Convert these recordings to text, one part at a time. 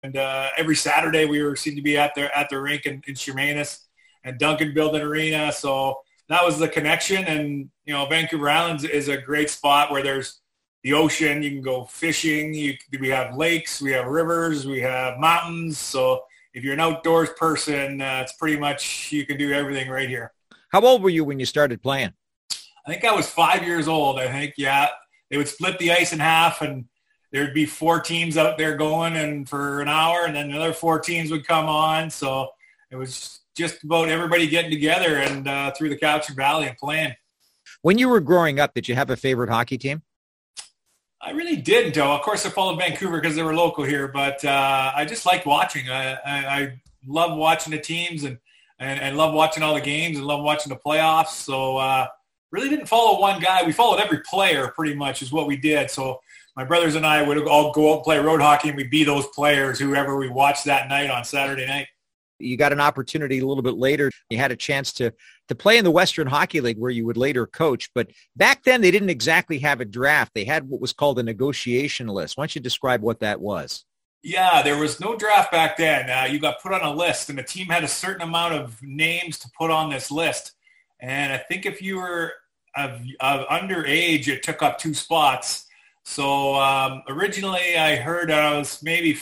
And every Saturday we seemed to be at the rink in Chemainus, and Duncan built an arena. So that was the connection. And, Vancouver Island is a great spot where there's the ocean. You can go fishing. We have lakes, we have rivers, we have mountains. So if you're an outdoors person, it's pretty much, you can do everything right here. How old were you when you started playing? I think I was 5 years old. I think, yeah. They would split the ice in half, and there'd be 4 teams out there going and for an hour, and then another 4 teams would come on. So it was just about everybody getting together and through the Cowichan Valley and playing. When you were growing up, did you have a favorite hockey team? I really didn't, though. Of course, I followed Vancouver because they were local here, but I just liked watching. I love watching the teams and love watching all the games and love watching the playoffs. So really didn't follow one guy. We followed every player pretty much is what we did. So my brothers and I would all go out and play road hockey, and we'd be those players, whoever we watched that night on Saturday night. You got an opportunity a little bit later. You had a chance to play in the Western Hockey League, where you would later coach. But back then, they didn't exactly have a draft. They had what was called a negotiation list. Why don't you describe what that was? Yeah, there was no draft back then. You got put on a list, and the team had a certain amount of names to put on this list. And I think if you were of underage, it took up 2 spots. So originally I heard I was maybe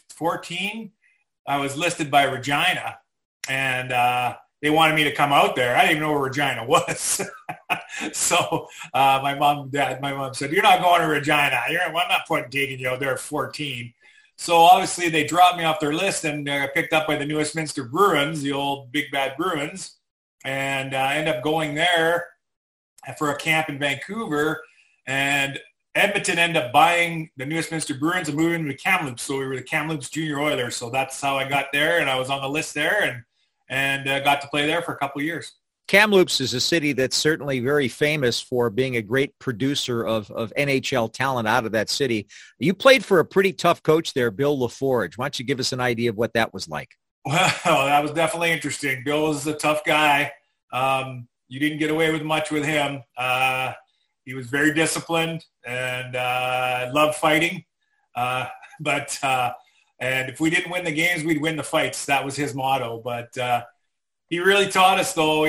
14. I was listed by Regina, and they wanted me to come out there. I didn't even know where Regina was. So my mom said, "You're not going to Regina. I'm not taking you out there at 14. So obviously they dropped me off their list, and got picked up by the New Westminster Bruins, the old Big Bad Bruins, and I ended up going there for a camp in Vancouver, and Edmonton ended up buying the New Westminster Bruins and moving to Kamloops. So we were the Kamloops Junior Oilers. So that's how I got there, and I was on the list there and got to play there for a couple of years. Kamloops is a city that's certainly very famous for being a great producer of NHL talent out of that city. You played for a pretty tough coach there, Bill LaForge. Why don't you give us an idea of what that was like? Well, that was definitely interesting. Bill was a tough guy. You didn't get away with much with him. He was very disciplined and loved fighting. And if we didn't win the games, we'd win the fights. That was his motto. But he really taught us, though,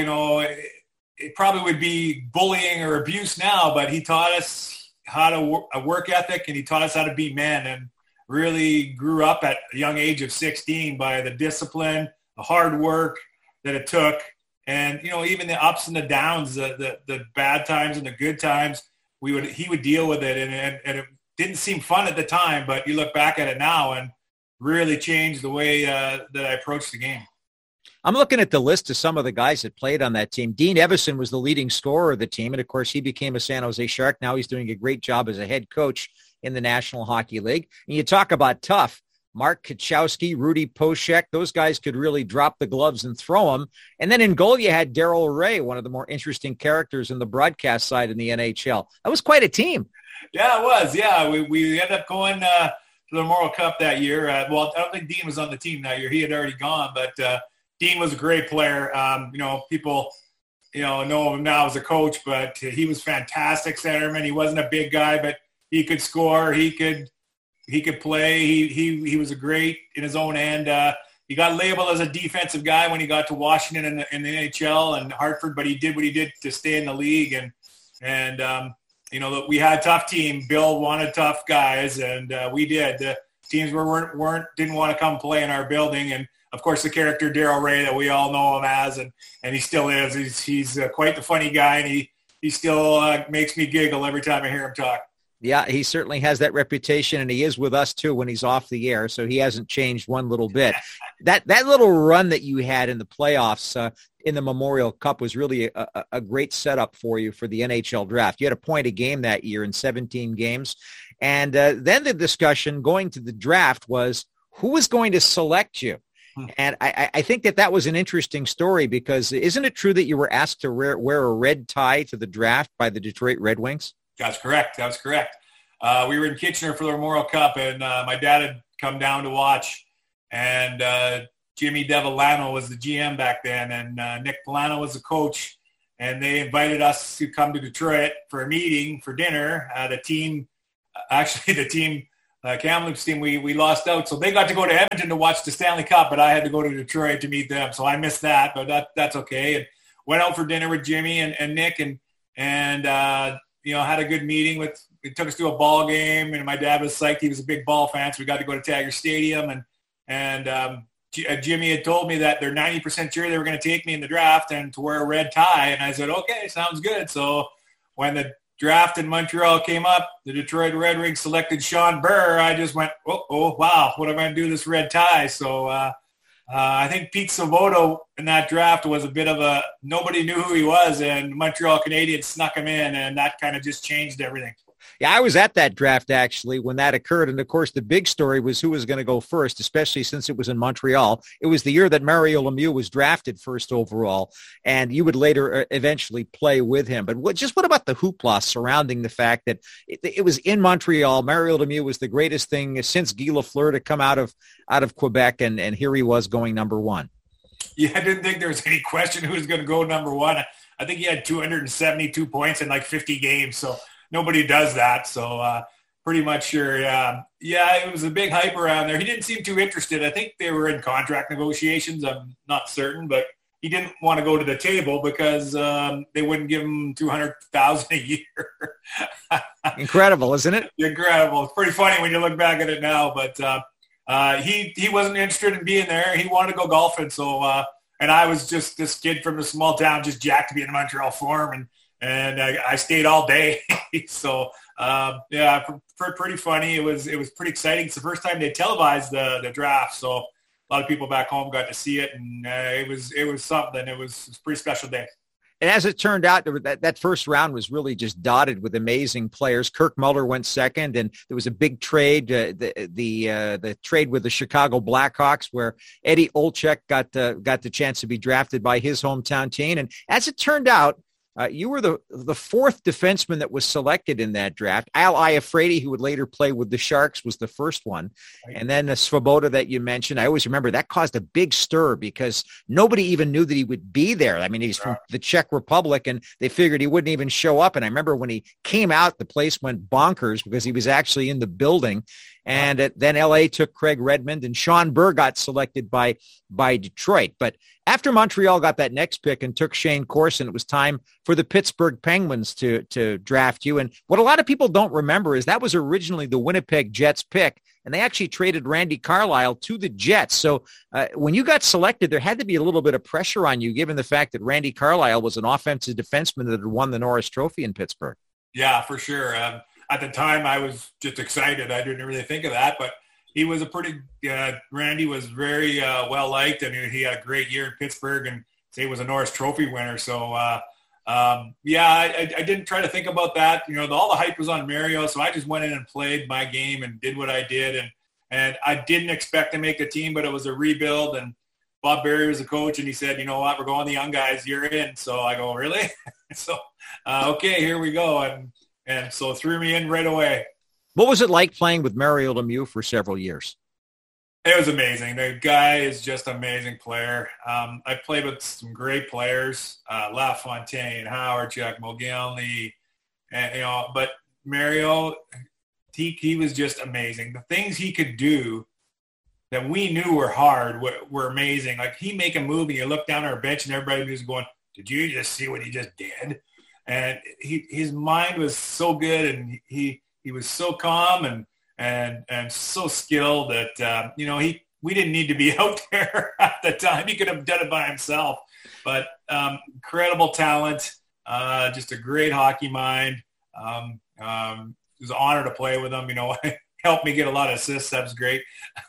it probably would be bullying or abuse now, but he taught us how to a work ethic, and he taught us how to be men, and really grew up at a young age of 16 by the discipline, the hard work that it took. And, even the ups and the downs, the bad times and the good times, he would deal with it. And it didn't seem fun at the time, but you look back at it now and really changed the way that I approached the game. I'm looking at the list of some of the guys that played on that team. Dean Evason was the leading scorer of the team. And of course, he became a San Jose Shark. Now he's doing a great job as a head coach in the National Hockey League. And you talk about tough. Mark Kachowski, Rudy Poshek, those guys could really drop the gloves and throw them. And then in goal, you had Darryl Ray, one of the more interesting characters in the broadcast side in the NHL. That was quite a team. Yeah, it was. Yeah, we ended up going to the Memorial Cup that year. I don't think Dean was on the team that year. He had already gone, but Dean was a great player. People, know him now as a coach, but he was fantastic centerman. He wasn't a big guy, but he could score. He could play. He was a great in his own end. He got labeled as a defensive guy when he got to Washington in the NHL and Hartford, but he did what he did to stay in the league. And we had a tough team. Bill wanted tough guys, and we did. The teams didn't want to come play in our building. And of course, the character Darryl Ray that we all know him as, and he still is. He's quite the funny guy, and he still makes me giggle every time I hear him talk. Yeah, he certainly has that reputation, and he is with us, too, when he's off the air, so he hasn't changed one little bit. That little run that you had in the playoffs in the Memorial Cup was really a great setup for you for the NHL draft. You had a point a game that year in 17 games, and then the discussion going to the draft was who was going to select you. And I think that was an interesting story because isn't it true that you were asked to wear a red tie to the draft by the Detroit Red Wings? That's correct. We were in Kitchener for the Memorial Cup, and my dad had come down to watch, and Jimmy Devellano was the GM back then, and Nick Polano was the coach, and they invited us to come to Detroit for a meeting for dinner. The team Kamloops team, we lost out. So they got to go to Edmonton to watch the Stanley Cup, but I had to go to Detroit to meet them. So I missed that, but that's okay. And went out for dinner with Jimmy and Nick and had a good meeting it took us to a ball game, and my dad was psyched. He was a big ball fan, so we got to go to Tiger Stadium. And Jimmy had told me that they're 90% sure they were going to take me in the draft and to wear a red tie. And I said, okay, sounds good. So when the draft in Montreal came up, the Detroit Red Wings selected Sean Burr. I just went, oh, wow, what am I going to do this red tie? So I think Pete Svoboda in that draft was a bit of nobody knew who he was, and Montreal Canadiens snuck him in, and that kind of just changed everything. Yeah, I was at that draft, actually, when that occurred. And, of course, the big story was who was going to go first, especially since it was in Montreal. It was the year that Mario Lemieux was drafted first overall, and you would later eventually play with him. But what about the hoopla surrounding the fact that it was in Montreal? Mario Lemieux was the greatest thing since Guy Lafleur to come out of Quebec, and here he was going number one. Yeah, I didn't think there was any question who was going to go number one. I think he had 272 points in like 50 games, so nobody does that. So pretty much sure. Yeah, it was a big hype around there. He didn't seem too interested. I think they were in contract negotiations. I'm not certain, but he didn't want to go to the table because they wouldn't give him $200,000 a year. Incredible, isn't it? Incredible. It's pretty funny when you look back at it now, but he wasn't interested in being there. He wanted to go golfing. So, and I was just this kid from a small town, just jacked to be in the Montreal Forum, and I stayed all day. So, pretty funny. It was pretty exciting. It's the first time they televised the draft. So a lot of people back home got to see it, and it was something. It was a pretty special day. And as it turned out, that first round was really just dotted with amazing players. Kirk Muller went second, and there was a big trade, the trade with the Chicago Blackhawks, where Eddie Olczyk got the chance to be drafted by his hometown team. And as it turned out, you were the fourth defenseman that was selected in that draft. Al Iafrate, who would later play with the Sharks, was the first one. Right. And then the Svoboda that you mentioned, I always remember that caused a big stir because nobody even knew that he would be there. I mean, he's from the Czech Republic, and they figured he wouldn't even show up. And I remember when he came out, the place went bonkers because he was actually in the building. And then L.A. took Craig Redmond, and Sean Burr got selected by Detroit. But after Montreal got that next pick and took Shane Corson, it was time for the Pittsburgh Penguins to draft you. And what a lot of people don't remember is that was originally the Winnipeg Jets pick, and they actually traded Randy Carlyle to the Jets. So when you got selected, there had to be a little bit of pressure on you, given the fact that Randy Carlyle was an offensive defenseman that had won the Norris Trophy in Pittsburgh. Yeah, for sure. At the time, I was just excited. I didn't really think of that, but he was Randy was very well-liked. I mean, he had a great year in Pittsburgh, and he was a Norris Trophy winner. So, I didn't try to think about that. You know, all the hype was on Mario, so I just went in and played my game and did what I did. And I didn't expect to make the team, but it was a rebuild, and Bob Berry was the coach, and he said, you know what, we're going the young guys, you're in. So I go, really? So, okay, here we go. And so threw me in right away. What was it like playing with Mario Lemieux for several years? It was amazing. The guy is just an amazing player. I played with some great players, LaFontaine, Howard, Chuck Mogilny, and, but Mario, he was just amazing. The things he could do that we knew were hard were amazing. Like, he'd make a move, and you look down our bench, and everybody was going, did you just see what he just did? And his mind was so good, and he was so calm and so skilled that we didn't need to be out there at the time. He could have done it by himself. But incredible talent, just a great hockey mind. It was an honor to play with him. Helped me get a lot of assists. That was great.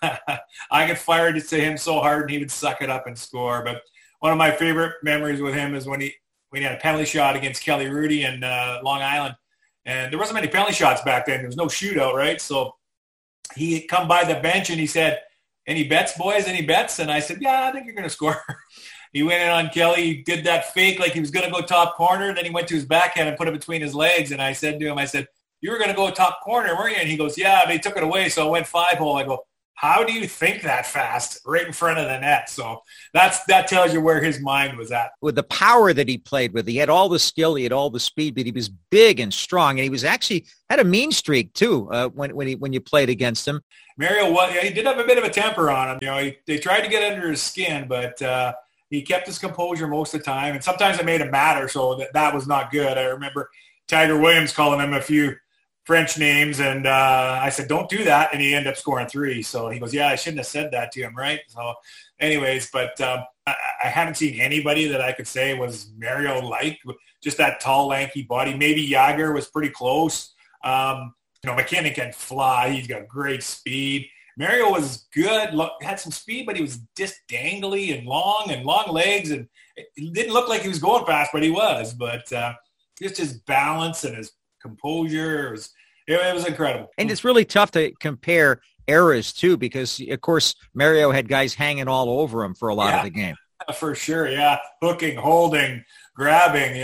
I get fired to him so hard, and he would suck it up and score. But one of my favorite memories with him is when he had a penalty shot against Kelly Rudy in Long Island. And there wasn't many penalty shots back then. There was no shootout, right? So he had come by the bench, and he said, any bets, boys? Any bets? And I said, yeah, I think you're going to score. He went in on Kelly. He did that fake like he was going to go top corner. Then he went to his backhand and put it between his legs. And I said to him, you were going to go top corner, weren't you? And he goes, yeah, but he took it away, so I went 5-hole. I go, how do you think that fast right in front of the net? So that tells you where his mind was at. With the power that he played with, he had all the skill, he had all the speed, but he was big and strong, and he was actually had a mean streak too when you played against him. Mario, he did have a bit of a temper on him. They tried to get under his skin, but he kept his composure most of the time, and sometimes it made him matter, so that was not good. I remember Tiger Williams calling him a few French names, and I said, don't do that, and he ended up scoring 3. So he goes, yeah, I shouldn't have said that to him, right? So anyways, but I haven't seen anybody that I could say was Mario-like, just that tall, lanky body. Maybe Jagr was pretty close. McKinnon can fly. He's got great speed. Mario was good, had some speed, but he was just dangly and long legs, and it didn't look like he was going fast, but he was. But just his balance and his composure, it was incredible. And it's really tough to compare eras too, because of course Mario had guys hanging all over him for a lot of the game. For sure, yeah, hooking, holding, grabbing,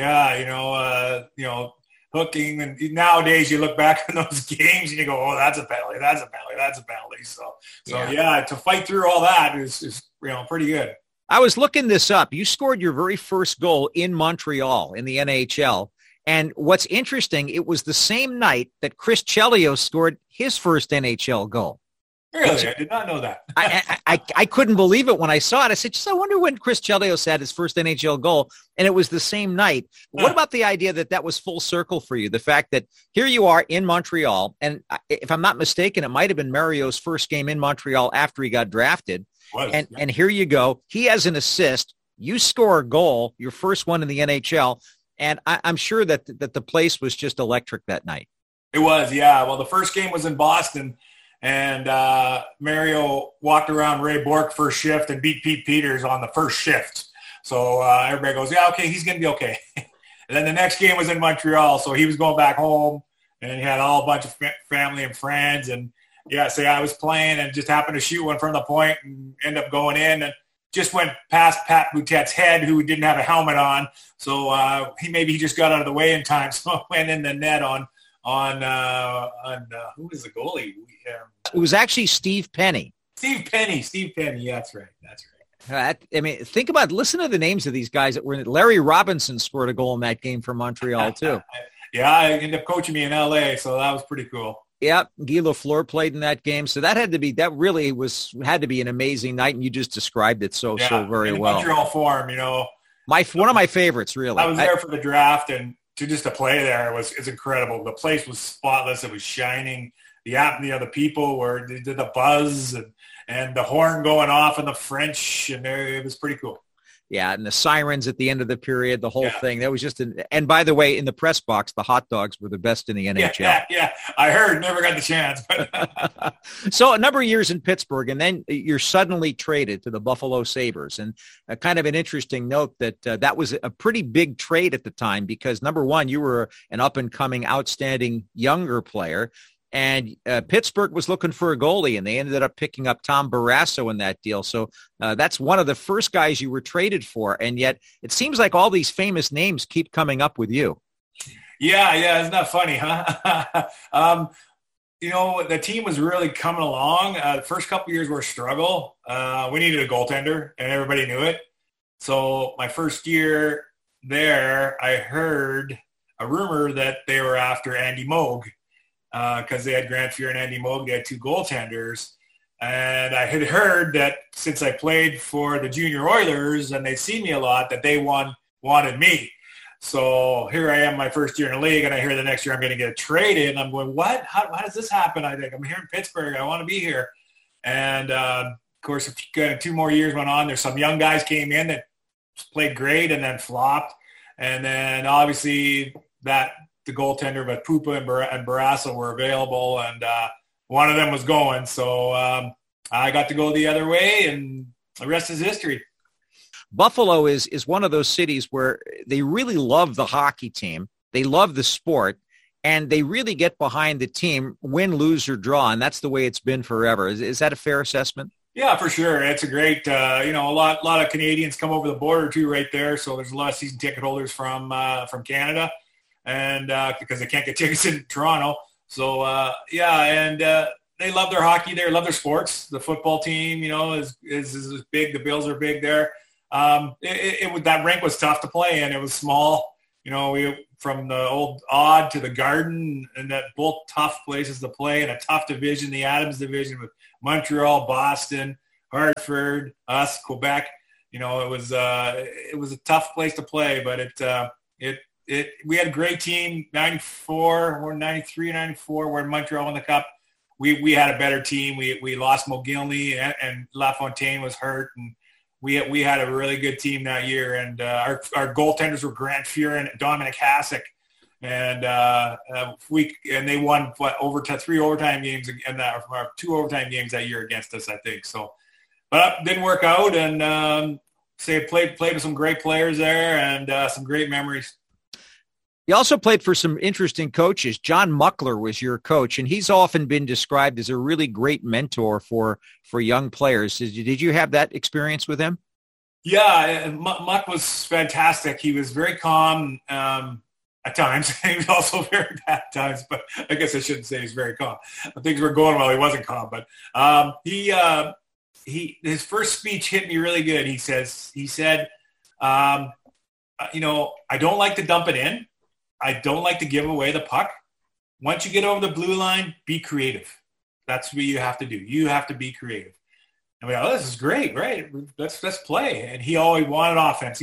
hooking. And nowadays you look back on those games and you go, oh, that's a penalty, that's a penalty, that's a penalty. So to fight through all that is pretty good. I was looking this up. You scored your very first goal in Montreal in the NHL. And what's interesting, it was the same night that Chris Chelios scored his first NHL goal. Really? I did not know that. I couldn't believe it when I saw it. I said, I wonder when Chris Chelios had his first NHL goal, and it was the same night. What about the idea that was full circle for you? The fact that here you are in Montreal, and if I'm not mistaken, it might have been Mario's first game in Montreal after he got drafted. And here you go. He has an assist. You score a goal, your first one in the NHL. And I'm sure that the place was just electric that night. It was, yeah. Well, the first game was in Boston, and Mario walked around Ray Bourque first shift and beat Pete Peters on the first shift. So everybody goes, yeah, okay, he's going to be okay. And then the next game was in Montreal, so he was going back home, and he had a bunch of family and friends. And, I was playing and just happened to shoot one from the point and end up going in, and just went past Pat Boutette's head, who didn't have a helmet on. So he just got out of the way in time. So I went in the net on who was the goalie? It was actually Steve Penny. Steve Penny. Yeah, that's right. Listen to the names of these guys that were in it. Larry Robinson scored a goal in that game for Montreal too. I ended up coaching me in LA. So that was pretty cool. Yeah, Guy Lafleur played in that game, so that had to be an amazing night, and you just described it so very well. Montreal Forum, one of my favorites, really. I was there for the draft, and to play there was incredible. The place was spotless; it was shining. The people did the buzz and the horn going off in the French, and it was pretty cool. Yeah, and the sirens at the end of the period, the whole thing. That was just and by the way, in the press box, the hot dogs were the best in the NHL. Yeah. I heard, never got the chance. So a number of years in Pittsburgh, and then you're suddenly traded to the Buffalo Sabres. And kind of an interesting note that was a pretty big trade at the time because, number one, you were an up-and-coming, outstanding younger player. And Pittsburgh was looking for a goalie, and they ended up picking up Tom Barrasso in that deal. So that's one of the first guys you were traded for. And yet it seems like all these famous names keep coming up with you. Yeah. Isn't that funny, huh? The team was really coming along. The first couple of years were a struggle. We needed a goaltender, and everybody knew it. So my first year there, I heard a rumor that they were after Andy Moog. Because they had Grant Fuhr and Andy Moog. They had 2 goaltenders. And I had heard that since I played for the junior Oilers and they'd seen me a lot, that they wanted me. So here I am my first year in the league, and I hear the next year I'm going to get traded. And I'm going, what? How does this happen? I think I'm here in Pittsburgh. I want to be here. And, of course, 2 more years went on. There's some young guys came in that played great and then flopped. And then obviously the goaltender, but Pupa and Barrasso were available, and one of them was going. So I got to go the other way, and the rest is history. Buffalo is one of those cities where they really love the hockey team. They love the sport, and they really get behind the team, win, lose, or draw, and that's the way it's been forever. Is that a fair assessment? Yeah, for sure. It's a great, a lot of Canadians come over the border too right there, so there's a lot of season ticket holders from Canada. And because they can't get tickets in Toronto. So, they love their hockey there, love their sports. The football team, is big. The Bills are big there. That rink was tough to play in. It was small. We from the old Odd to the Garden, and that both tough places to play in a tough division, the Adams division with Montreal, Boston, Hartford, us, Quebec. It was a tough place to play, but we had a great team. 94 or 93, 94. We're in Montreal in the Cup. We had a better team. We lost Mogilny and LaFontaine was hurt, and we had a really good team that year. And our goaltenders were Grant Fuhr and Dominic Hasek, and they won 3 overtime games and or 2 overtime games that year against us, I think. So, but it didn't work out, and played with some great players there and some great memories. You also played for some interesting coaches. John Muckler was your coach, and he's often been described as a really great mentor for young players. Did you have that experience with him? Yeah, Muck was fantastic. He was very calm at times. He was also very bad at times, but I guess I shouldn't say he's very calm. Things were going well. He wasn't calm, but his first speech hit me really good. He said, I don't like to dump it in. I don't like to give away the puck. Once you get over the blue line, be creative. That's what you have to do. You have to be creative. And we go, this is great, right? Let's play. And he always wanted offense.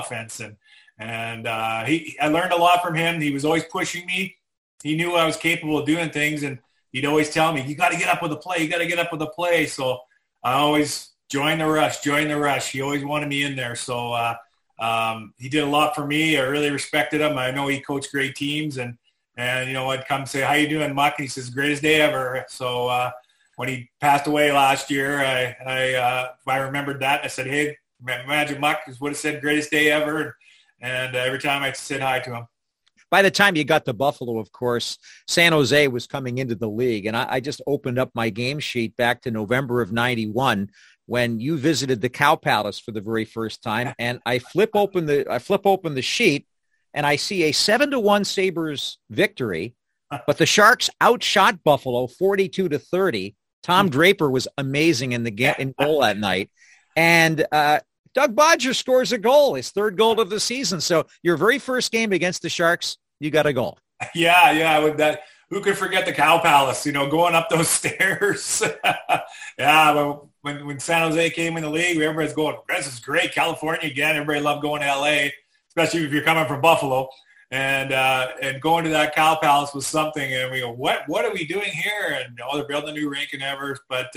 And I learned a lot from him. He was always pushing me. He knew I was capable of doing things, and he'd always tell me, you got to get up with the play. So I always join the rush. He always wanted me in there. So he did a lot for me. I really respected him. I know he coached great teams, and I'd come say, how you doing, Muck? And he says, greatest day ever. So when he passed away last year, I remembered that. I said, hey, imagine Muck would have said greatest day ever. And every time I said hi to him. By the time you got to Buffalo, of course, San Jose was coming into the league. And I just opened up my game sheet back to November of 91 when you visited the Cow Palace for the very first time. And I flip open the sheet and I see a 7-1 Sabres victory, but the Sharks outshot Buffalo 42-30. Tom Draper was amazing in goal that night. And Doug Bodger scores a goal, his 3rd goal of the season. So your very first game against the Sharks, you got a goal. Yeah. With that, who could forget the Cow Palace? Going up those stairs. Yeah, when San Jose came in the league, everybody's going, "This is great, California again." Everybody loved going to LA, especially if you're coming from Buffalo. And going to that Cow Palace was something. And we go, what are we doing here? And they're building a new rink and ever. But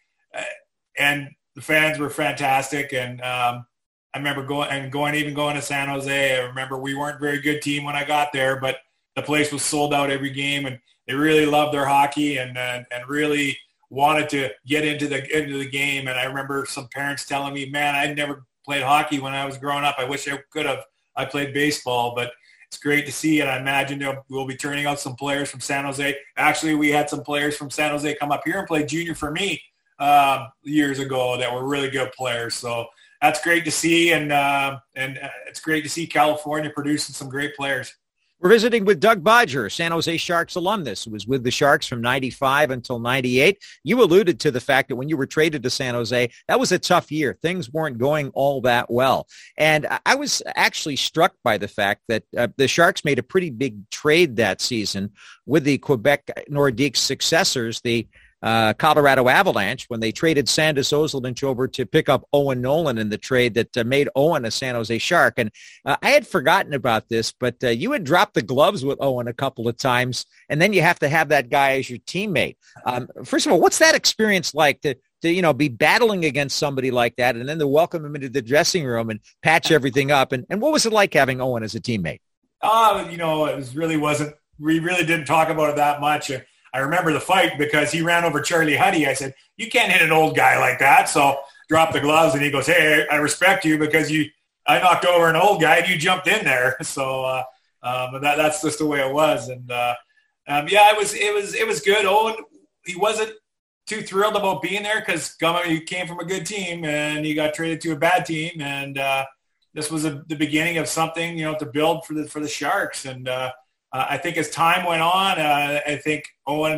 and the fans were fantastic. And I remember going to San Jose. I remember we weren't a very good team when I got there, but the place was sold out every game, and they really loved their hockey and really wanted to get into the game. And I remember some parents telling me, "Man, I never played hockey when I was growing up. I wish I could have. I played baseball." But it's great to see, and I imagine we'll be turning out some players from San Jose. Actually, we had some players from San Jose come up here and play junior for me years ago that were really good players. So that's great to see, and it's great to see California producing some great players. We're visiting with Doug Bodger, San Jose Sharks alumnus, who was with the Sharks from 95 until 98. You alluded to the fact that when you were traded to San Jose, that was a tough year. Things weren't going all that well. And I was actually struck by the fact that the Sharks made a pretty big trade that season with the Quebec Nordiques successors, the Colorado Avalanche, when they traded Sandis Ozolinsh over to pick up Owen Nolan in the trade that made Owen a San Jose Shark. And I had forgotten about this, but you had dropped the gloves with Owen a couple of times, and then you have to have that guy as your teammate. First of all, what's that experience like to be battling against somebody like that, and then to welcome him into the dressing room and patch everything up? And what was it like having Owen as a teammate? We really didn't talk about it that much. I remember the fight because he ran over Charlie Huddy. I said, "You can't hit an old guy like that." So dropped the gloves, and he goes, "Hey, I respect you because I knocked over an old guy and you jumped in there." So that's just the way it was. And it was good. Owen, he wasn't too thrilled about being there because he came from a good team and he got traded to a bad team. And this was the beginning of something, to build for the Sharks. And I think as time went on, I think Owen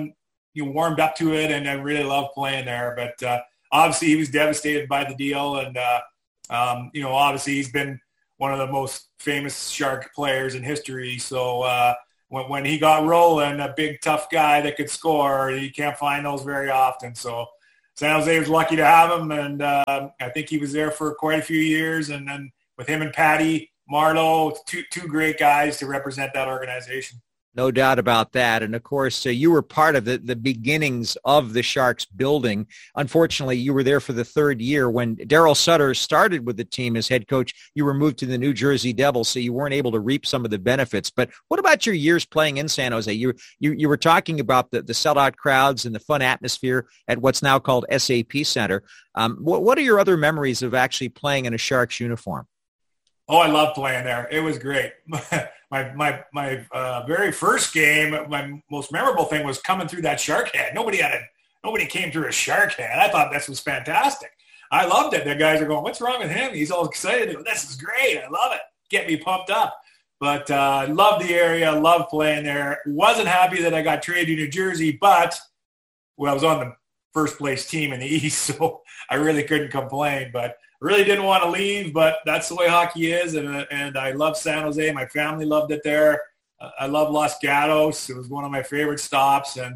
warmed up to it, and I really loved playing there. But obviously, he was devastated by the deal, and obviously, he's been one of the most famous Shark players in history. So when he got rolling, a big, tough guy that could score, you can't find those very often. So San Jose was lucky to have him, and I think he was there for quite a few years. And then with him and Patty Marleau, two great guys to represent that organization. No doubt about that. And of course, you were part of the beginnings of the Sharks building. Unfortunately, you were there for the third year. When Daryl Sutter started with the team as head coach, you were moved to the New Jersey Devils, so you weren't able to reap some of the benefits. But what about your years playing in San Jose? You were talking about the sellout crowds and the fun atmosphere at what's now called SAP Center. What are your other memories of actually playing in a Sharks uniform? Oh, I love playing there. It was great. My very first game, my most memorable thing was coming through that shark head. Nobody came through a shark head. I thought this was fantastic. I loved it. The guys are going, "What's wrong with him? He's all excited. This is great. I love it. Get me pumped up." But I loved the area. Loved playing there. Wasn't happy that I got traded to New Jersey, but I was on the first place team in the East, so I really couldn't complain. But really didn't want to leave, but that's the way hockey is, and I love San Jose. My family loved it there. I love Los Gatos. It was one of my favorite stops, and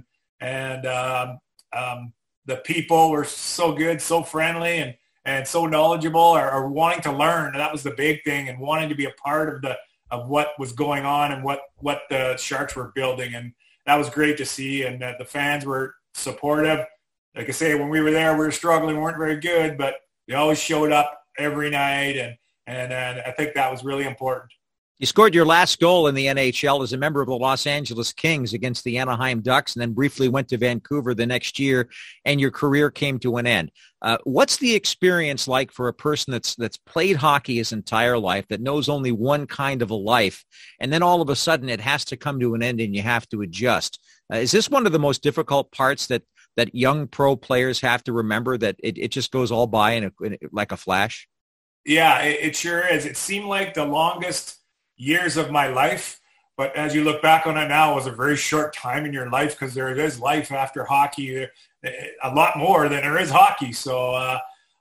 the people were so good, so friendly, and so knowledgeable, or wanting to learn. And that was the big thing, and wanting to be a part of what was going on and what the Sharks were building, and that was great to see. And the fans were supportive. Like I say, when we were there, we were struggling, weren't very good, but they always showed up every night, and I think that was really important. You scored your last goal in the NHL as a member of the Los Angeles Kings against the Anaheim Ducks, and then briefly went to Vancouver the next year, and your career came to an end. What's the experience like for a person that's played hockey his entire life, that knows only one kind of a life, and then all of a sudden it has to come to an end and you have to adjust? Is this one of the most difficult parts that young pro players have to remember, that it just goes all by like a flash? Yeah, it sure is. It seemed like the longest years of my life, but as you look back on it now, it was a very short time in your life, because there is life after hockey, a lot more than there is hockey. So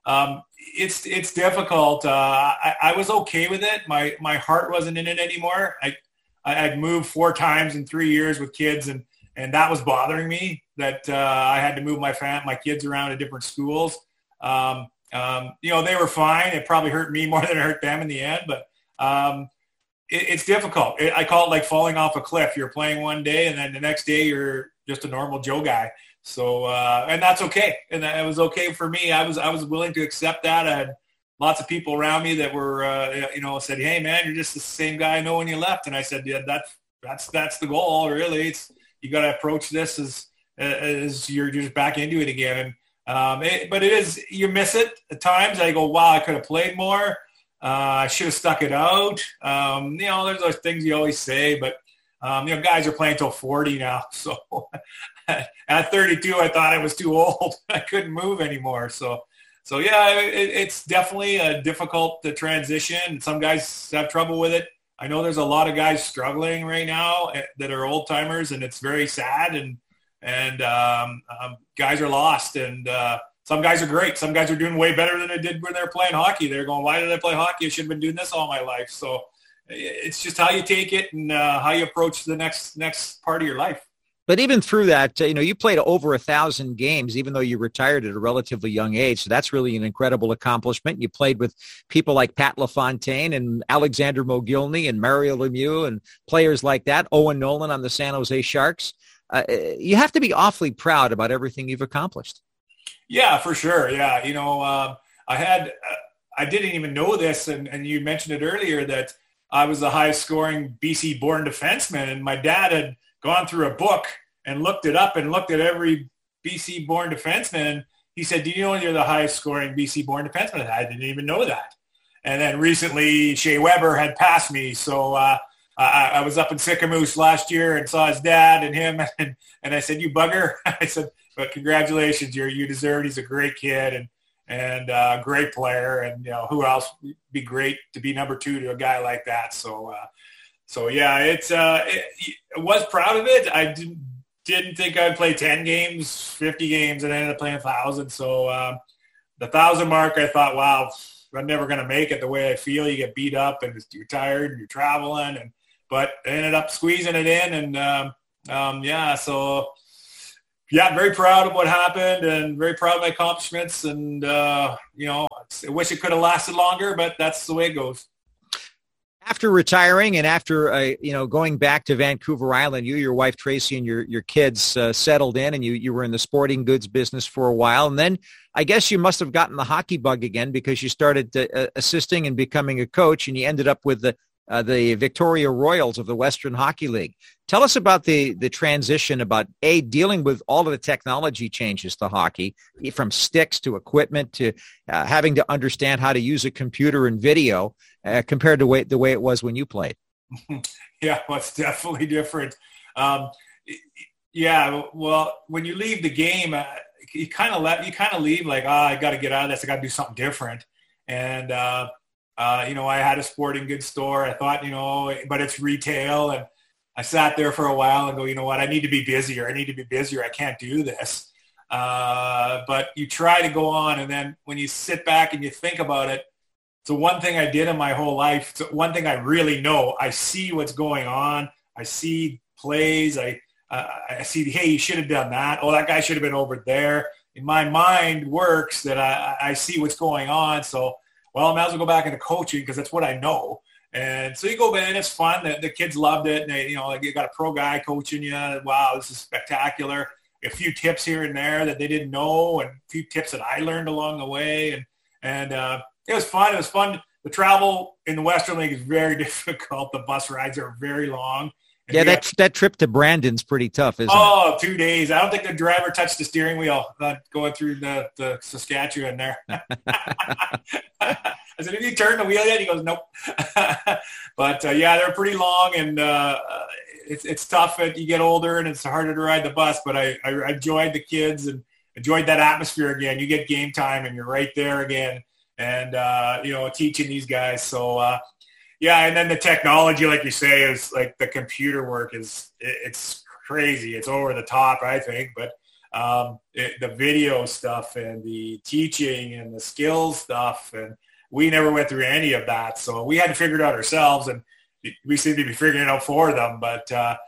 it's difficult. I was okay with it. My heart wasn't in it anymore. I'd moved 4 times in 3 years with kids, and that was bothering me, that I had to move my kids around to different schools. They were fine. It probably hurt me more than it hurt them in the end, but it's difficult. I call it like falling off a cliff. You're playing one day, and then the next day you're just a normal Joe guy. So, and that's okay. And it was okay for me. I was willing to accept that. I had lots of people around me that were, said, "Hey man, you're just the same guy I know when you left." And I said, "Yeah, that's the goal. Really, you got to approach this as you're just back into it again." But it is, you miss it at times. I go, "Wow, I could have played more. I should have stuck it out." There's those things you always say, but guys are playing till 40 now. So at 32, I thought I was too old. I couldn't move anymore. So yeah, it's definitely a difficult transition. Some guys have trouble with it. I know there's a lot of guys struggling right now that are old timers, and it's very sad. And guys are lost, and some guys are great. Some guys are doing way better than they did when they were playing hockey. They're going, "Why did I play hockey? I should have been doing this all my life." So it's just how you take it and how you approach the next part of your life. But even through that, you played over 1,000 games, even though you retired at a relatively young age. So that's really an incredible accomplishment. You played with people like Pat LaFontaine and Alexander Mogilny and Mario Lemieux and players like that, Owen Nolan on the San Jose Sharks. You have to be awfully proud about everything you've accomplished. Yeah, for sure. Yeah. I didn't even know this. And you mentioned it earlier that I was the highest scoring BC born defenseman. And my dad had gone through a book and looked it up and looked at every BC born defenseman. And he said, "Do you know you're the highest scoring BC born defenseman?" I didn't even know that. And then recently Shea Weber had passed me. So I was up in Sicamous last year and saw his dad and him. And I said, "You bugger." I said, "But congratulations, you deserve it. He's a great kid and a great player. And, who else would be great to be number 2 to a guy like that?" So yeah, I was proud of it. I didn't think I'd play 10 games, 50 games, and I ended up playing 1,000. So the 1,000 mark, I thought, wow, I'm never going to make it the way I feel. You get beat up and you're tired and you're traveling. But I ended up squeezing it in. And, very proud of what happened and very proud of my accomplishments. And, I wish it could have lasted longer, but that's the way it goes. After retiring and after, going back to Vancouver Island, you, your wife, Tracy, and your kids settled in, and you were in the sporting goods business for a while. And then I guess you must have gotten the hockey bug again because you started assisting and becoming a coach, and you ended up with the Victoria Royals of the Western Hockey League. Tell us about the transition, about dealing with all of the technology changes to hockey, from sticks to equipment to having to understand how to use a computer and video compared to the way it was when you played. Yeah, well, it's definitely different. Well, when you leave the game, you kind of leave like, I got to get out of this. I got to do something different. And I had a sporting goods store. I thought, but it's retail. And I sat there for a while and go, you know what? I need to be busier. I can't do this. But you try to go on. And then when you sit back and you think about it, so one thing I did in my whole life, so one thing I really know, I see what's going on. I see plays. I see, hey, you should have done that. Oh, that guy should have been over there. In my mind works that I see what's going on. So, well, I might as well go back into coaching because that's what I know. And so you go in, it's fun. The kids loved it. And they, you got a pro guy coaching you. Wow, this is spectacular. A few tips here and there that they didn't know, and a few tips that I learned along the way. And it was fun. It was fun. The travel in the Western League is very difficult. The bus rides are very long. And yeah, that trip to Brandon's pretty tough, isn't it? Oh, 2 days. I don't think the driver touched the steering wheel going through the Saskatchewan there. I said, have you turned the wheel yet? He goes, nope. But, they're pretty long, and it's tough as you get older, and it's harder to ride the bus. But I enjoyed the kids and enjoyed that atmosphere again. You get game time, and you're right there again, and, teaching these guys. So, and then the technology, like you say, is like the computer work it's crazy. It's over the top, I think. But the video stuff and the teaching and the skills stuff, and we never went through any of that. So we had to figure it out ourselves, and we seem to be figuring it out for them. But,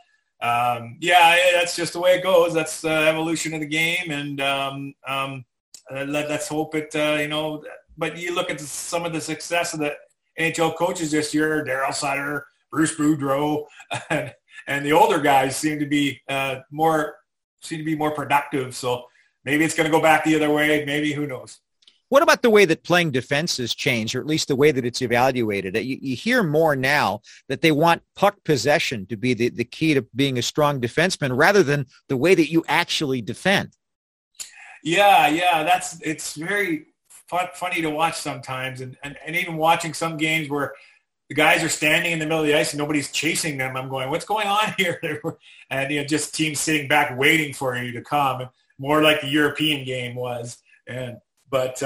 that's just the way it goes. That's the evolution of the game. And let's hope it, but you look at some of the success of the NHL coaches this year, Darryl Sutter, Bruce Boudreau, and the older guys seem to be more productive. So maybe it's going to go back the other way. Maybe, who knows? What about the way that playing defense has changed, or at least the way that it's evaluated? You hear more now that they want puck possession to be the key to being a strong defenseman rather than the way that you actually defend. Yeah, it's very funny to watch sometimes, and even watching some games where the guys are standing in the middle of the ice and nobody's chasing them. I'm going, what's going on here? And just teams sitting back waiting for you to come, more like the European game was. But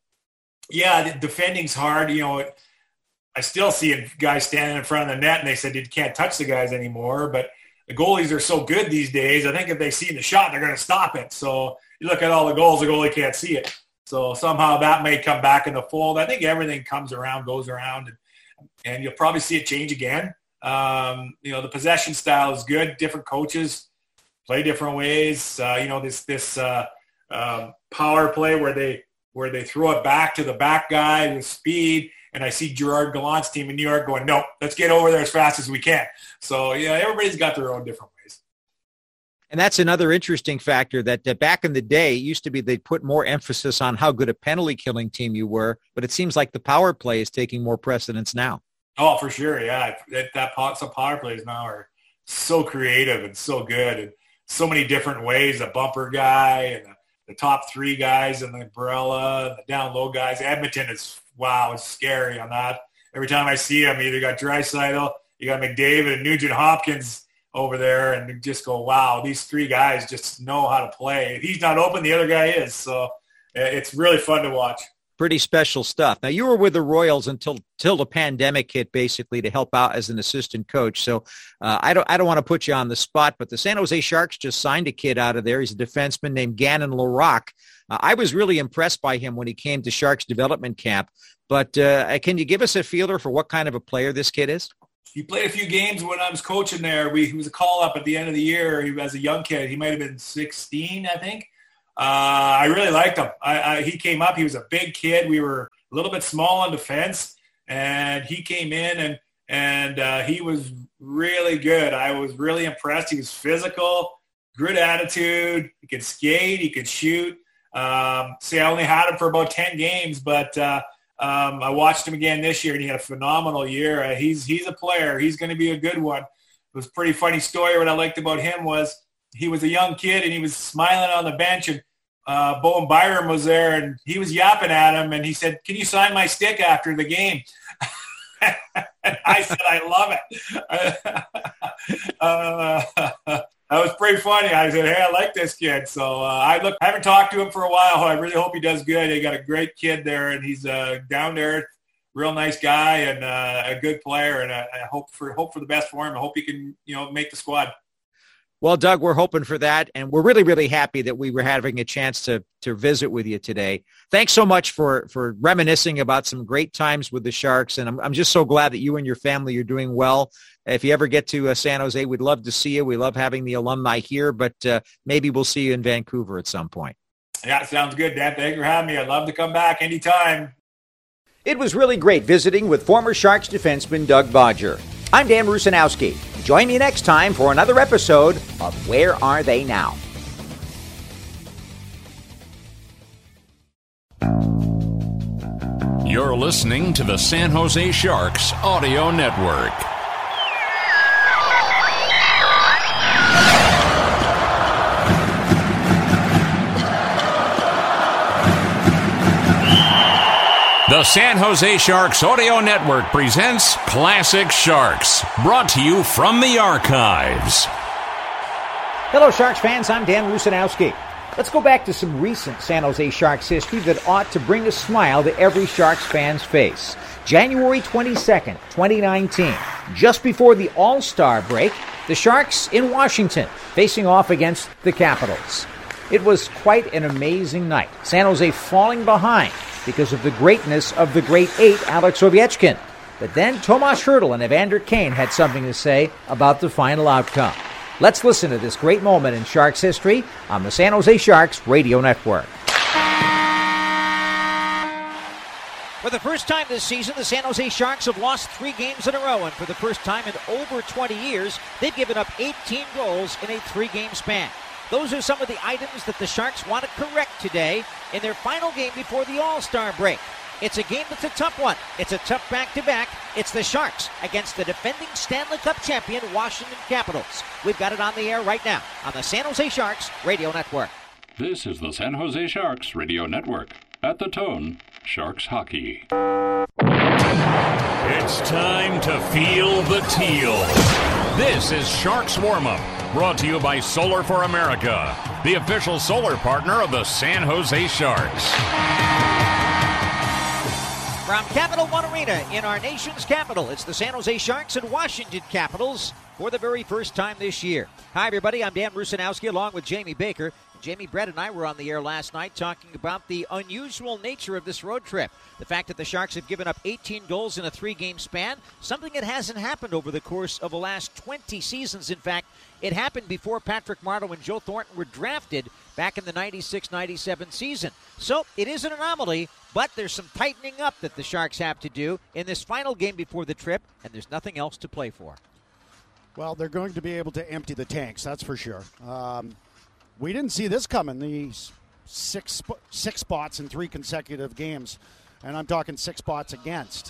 defending's hard. I still see guys standing in front of the net, and they said you can't touch the guys anymore. But the goalies are so good these days. I think if they see the shot, they're going to stop it. So you look at all the goals, the goalie can't see it. So somehow that may come back in the fold. I think everything goes around, and you'll probably see it change again. The possession style is good. Different coaches play different ways. This power play where they throw it back to the back guy with speed. And I see Gerard Gallant's team in New York going, no, let's get over there as fast as we can. So, everybody's got their own different ways. And that's another interesting factor that back in the day, it used to be they'd put more emphasis on how good a penalty-killing team you were, but it seems like the power play is taking more precedence now. Oh, for sure, yeah. Some power plays now are so creative and so good, and so many different ways. The bumper guy and the top three guys and the umbrella and the down low guys. Edmonton is, wow, it's scary on that. Every time I see them, either got Draisaitl, you got McDavid and Nugent Hopkins over there, and you just go, wow, these three guys just know how to play. If he's not open, the other guy is. So it's really fun to watch. Pretty special stuff. Now, you were with the Royals until the pandemic hit, basically, to help out as an assistant coach. So I don't want to put you on the spot, but the San Jose Sharks just signed a kid out of there. He's a defenseman named Gannon Larocque. I was really impressed by him when he came to Sharks development camp. But can you give us a feeler for what kind of a player this kid is? He played a few games when I was coaching there. He was a call-up at the end of the year. He was a young kid. He might have been 16, I think. I really liked him. He came up. He was a big kid. We were a little bit small on defense, and he came in, and he was really good. I was really impressed. He was physical, good attitude. He could skate. He could shoot. I only had him for about 10 games, but I watched him again this year, and he had a phenomenal year. He's a player. He's going to be a good one. It was a pretty funny story. What I liked about him was he was a young kid, and he was smiling on the bench, and Bowen Byram was there, and he was yapping at him, and he said, "Can you sign my stick after the game?" And I said, "I love it." That was pretty funny. I said, "Hey, I like this kid." So I haven't talked to him for a while. I really hope he does good. They got a great kid there, and he's down to earth, real nice guy, and a good player. And I hope for the best for him. I hope he can, make the squad. Well, Doug, we're hoping for that, and we're really, really happy that we were having a chance to visit with you today. Thanks so much for reminiscing about some great times with the Sharks, and I'm just so glad that you and your family are doing well. If you ever get to San Jose, we'd love to see you. We love having the alumni here, but maybe we'll see you in Vancouver at some point. Yeah, sounds good, Dan. Thanks for having me. I'd love to come back anytime. It was really great visiting with former Sharks defenseman Doug Bodger. I'm Dan Rusanowski. Join me next time for another episode of Where Are They Now? You're listening to the San Jose Sharks Audio Network. The San Jose Sharks Audio Network presents Classic Sharks, brought to you from the archives. Hello, Sharks fans. I'm Dan Rusanowski. Let's go back to some recent San Jose Sharks history that ought to bring a smile to every Sharks fan's face. January 22nd, 2019, just before the All-Star break, the Sharks in Washington facing off against the Capitals. It was quite an amazing night. San Jose falling behind because of the greatness of the great eight, Alex Ovechkin. But then Tomas Hertl and Evander Kane had something to say about the final outcome. Let's listen to this great moment in Sharks history on the San Jose Sharks Radio Network. For the first time this season, the San Jose Sharks have lost 3 games in a row, and for the first time in over 20 years, they've given up 18 goals in a 3-game span. Those are some of the items that the Sharks want to correct today in their final game before the All-Star break. It's a game that's a tough one. It's a tough back-to-back. It's the Sharks against the defending Stanley Cup champion Washington Capitals. We've got it on the air right now on the San Jose Sharks Radio Network. This is the San Jose Sharks Radio Network. At the tone, Sharks Hockey. It's time to feel the teal. This is Sharks Warm-Up, brought to you by Solar for America, the official solar partner of the San Jose Sharks. From Capital One Arena in our nation's capital, it's the San Jose Sharks and Washington Capitals for the very first time this year. Hi, everybody. I'm Dan Rusanowski along with Jamie Baker. Jamie, Brett, and I were on the air last night talking about the unusual nature of this road trip. The fact that the Sharks have given up 18 goals in a 3-game span, something that hasn't happened over the course of the last 20 seasons. In fact, it happened before Patrick Marleau and Joe Thornton were drafted back in the 96-97 season. So it is an anomaly, but there's some tightening up that the Sharks have to do in this final game before the trip, and there's nothing else to play for. Well, they're going to be able to empty the tanks, that's for sure. We didn't see this coming, these six spots in 3 consecutive games, and I'm talking 6 spots against.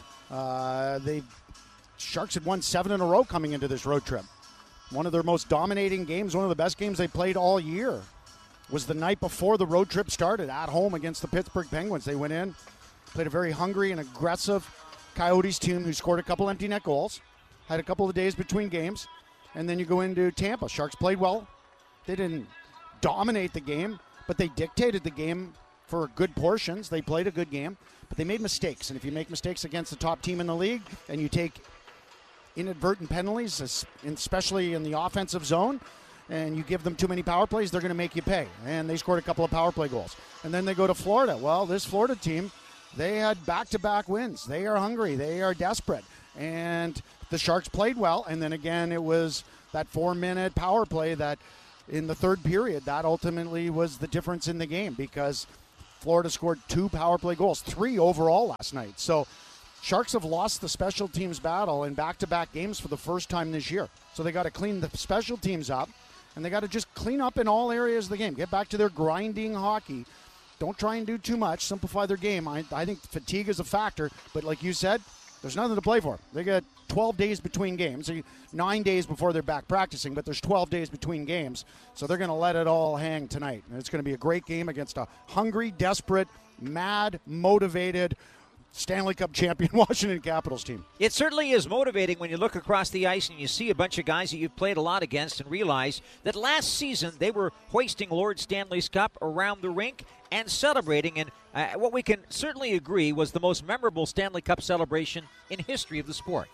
Sharks had won 7 in a row coming into this road trip. One of their most dominating games, one of the best games they played all year, was the night before the road trip started at home against the Pittsburgh Penguins. They went in, played a very hungry and aggressive Coyotes team who scored a couple empty net goals, had a couple of days between games, and then you go into Tampa. Sharks played well. They didn't dominate the game, but they dictated the game for good portions. They played a good game, but they made mistakes. And if you make mistakes against the top team in the league and you take inadvertent penalties, especially in the offensive zone, and you give them too many power plays, they're going to make you pay. And they scored a couple of power play goals. And then they go to Florida. Well, this Florida team, they had back-to-back wins. They are hungry. They are desperate. And the Sharks played well. And then again, it was that 4-minute power play that in the third period, that ultimately was the difference in the game, because Florida scored 2 power play goals, 3 overall last night. So Sharks have lost the special teams battle in back-to-back games for the first time this year. So they got to clean the special teams up, and they got to just clean up in all areas of the game. Get back to their grinding hockey. Don't try and do too much. Simplify their game. I think fatigue is a factor, but like you said, there's nothing to play for. They got 12 days between games. 9 days before they're back practicing, but there's 12 days between games. So they're going to let it all hang tonight. And it's going to be a great game against a hungry, desperate, mad, motivated Stanley Cup champion Washington Capitals team. It certainly is motivating when you look across the ice and you see a bunch of guys that you've played a lot against and realize that last season they were hoisting Lord Stanley's Cup around the rink and celebrating. And what we can certainly agree was the most memorable Stanley Cup celebration in history of the sport.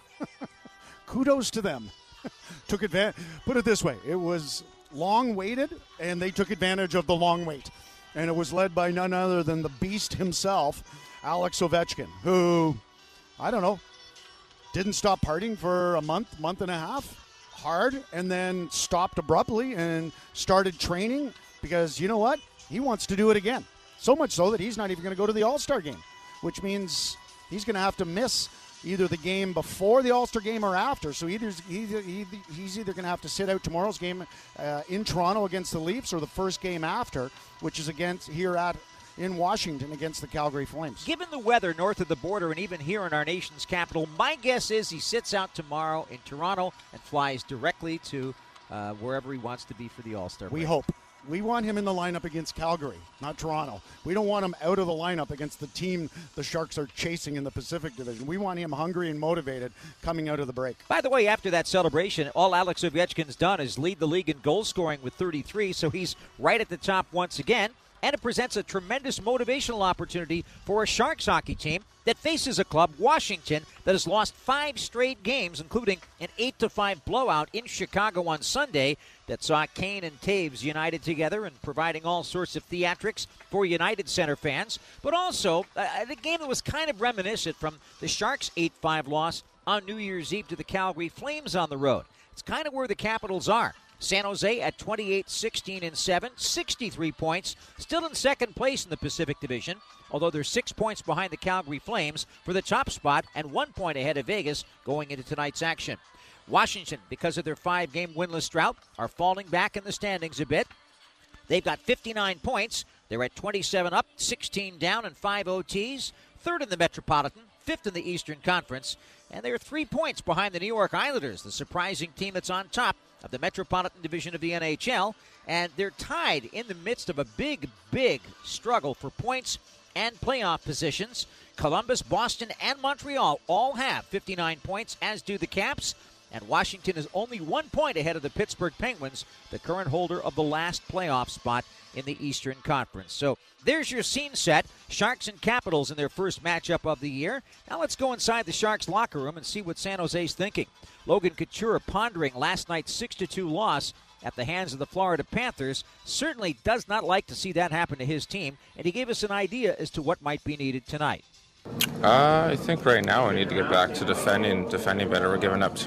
Kudos to them. Took advantage. Put it this way, it was long waited, and they took advantage of the long wait. And it was led by none other than the beast himself, Alex Ovechkin, who, I don't know, didn't stop partying for a month and a half, hard, and then stopped abruptly and started training because, you know what, he wants to do it again. So much so that he's not even going to go to the All-Star game, which means he's going to have to miss either the game before the All-Star game or after. So he's either going to have to sit out tomorrow's game in Toronto against the Leafs or the first game after, which is in Washington against the Calgary Flames. Given the weather north of the border and even here in our nation's capital, my guess is he sits out tomorrow in Toronto and flies directly to wherever he wants to be for the All-Star break. We hope. We want him in the lineup against Calgary, not Toronto. We don't want him out of the lineup against the team the Sharks are chasing in the Pacific Division. We want him hungry and motivated coming out of the break. By the way, after that celebration, all Alex Ovechkin's done is lead the league in goal scoring with 33, so he's right at the top once again. And it presents a tremendous motivational opportunity for a Sharks hockey team that faces a club, Washington, that has lost 5 straight games, including an 8-5 blowout in Chicago on Sunday that saw Kane and Taves united together and providing all sorts of theatrics for United Center fans, but also a game that was kind of reminiscent from the Sharks' 8-5 loss on New Year's Eve to the Calgary Flames on the road. It's kind of where the Capitals are. San Jose at 28-16-7, 63 points, still in second place in the Pacific Division, although they're 6 points behind the Calgary Flames for the top spot and 1 point ahead of Vegas going into tonight's action. Washington, because of their 5-game winless drought, are falling back in the standings a bit. They've got 59 points. They're at 27 up, 16 down, and 5 OTs. Third in the Metropolitan, 5th in the Eastern Conference, and they're 3 points behind the New York Islanders, the surprising team that's on top of the Metropolitan Division of the NHL, and they're tied in the midst of a big struggle for points and playoff positions. Columbus, Boston, and Montreal all have 59 points, as do the Caps, and Washington is only 1 point ahead of the Pittsburgh Penguins, the current holder of the last playoff spot in the Eastern Conference. So there's your scene set. Sharks and Capitals in their first matchup of the year. Now let's go inside the Sharks locker room and see what San Jose's thinking. Logan Couture pondering last night's 6-2 loss at the hands of the Florida Panthers. Certainly does not like to see that happen to his team, and he gave us an idea as to what might be needed tonight. I think right now we need to get back to defending better. We're giving up too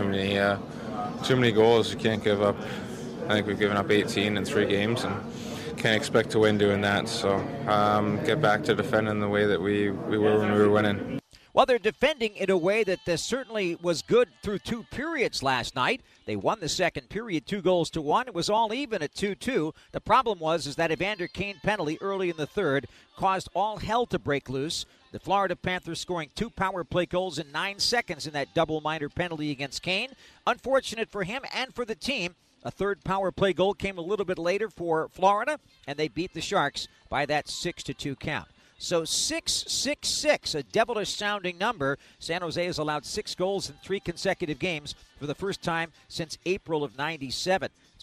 many goals. You can't give up. I think we've given up 18 in 3 games and can't expect to win doing that. So get back to defending the way that we were when we were winning. Well, they're defending in a way that certainly was good through 2 periods last night. They won the second period 2-1. It was all even at 2-2. The problem was that Evander Kane penalty early in the third caused all hell to break loose. The Florida Panthers scoring 2 power play goals in 9 seconds in that double minor penalty against Kane. Unfortunate for him and for the team. A third power play goal came a little bit later for Florida, and they beat the Sharks by that 6-2 count. So 6-6-6, a devilish-sounding number. San Jose has allowed 6 goals in 3 consecutive games for the first time since April of '97. It's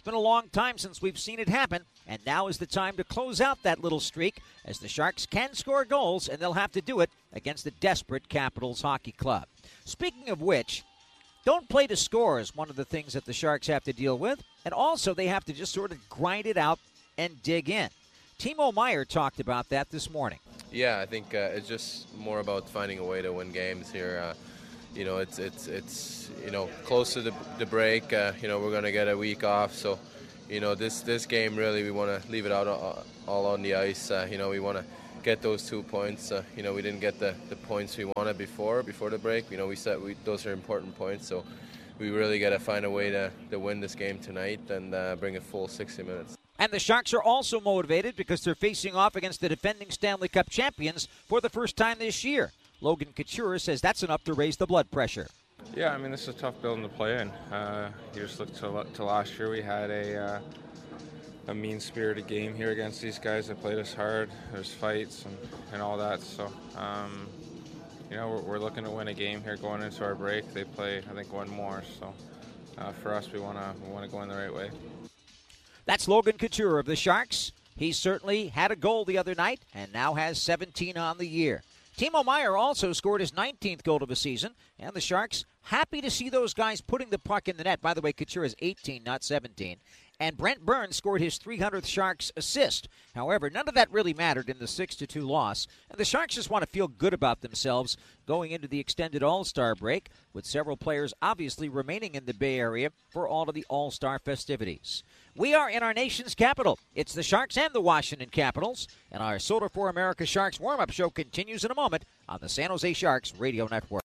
been a long time since we've seen it happen, and now is the time to close out that little streak as the Sharks can score goals, and they'll have to do it against the desperate Capitals Hockey Club. Speaking of which, don't play to score is one of the things that the Sharks have to deal with, and also they have to just sort of grind it out and dig in. Timo Meier talked about that this morning. Yeah, I think it's just more about finding a way to win games here. It's close to the break. We're going to get a week off, so this game really we want to leave it out all on the ice. We want to get those 2 points. We didn't get the points we wanted before the break. We said those are important points, so we really got to find a way to win this game tonight and bring a full 60 minutes. And the Sharks are also motivated because they're facing off against the defending Stanley Cup champions for the first time this year. Logan Couture says that's enough to raise the blood pressure. Yeah, I mean, this is a tough building to play in. You just look to last year. We had a mean-spirited game here against these guys that played us hard. There's fights and all that. So, we're looking to win a game here going into our break. They play, I think, one more. So, for us, we want to go in the right way. That's Logan Couture of the Sharks. He certainly had a goal the other night and now has 17 on the year. Timo Meier also scored his 19th goal of the season, and the Sharks happy to see those guys putting the puck in the net. By the way, Couture is 18, not 17. And Brent Burns scored his 300th Sharks assist. However, none of that really mattered in the 6-2 loss, and the Sharks just want to feel good about themselves going into the extended All-Star break, with several players obviously remaining in the Bay Area for all of the All-Star festivities. We are in our nation's capital. It's the Sharks and the Washington Capitals, and our Solar for America Sharks warm-up show continues in a moment on the San Jose Sharks Radio Network.